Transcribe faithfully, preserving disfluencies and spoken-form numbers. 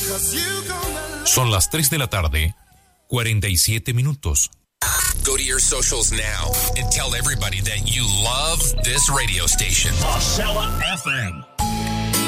Son las tres de la tarde, cuarenta y siete minutos. Go to your socials now and tell everybody that you love this radio station. Marcella F M.